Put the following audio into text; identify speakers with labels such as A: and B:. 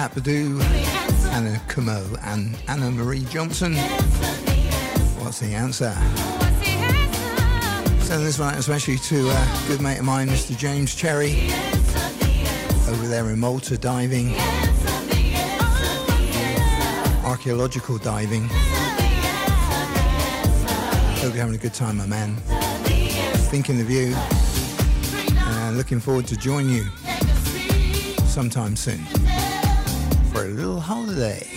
A: Pat Badu, Anna Como, and Anna Marie Johnson. What's the answer? Sending this one out especially to a good mate of mine, Mr. James Cherry, over there in Malta diving, archaeological diving. Hope you're having a good time, my man. Thinking of you, and looking forward to join you sometime soon for a little holiday.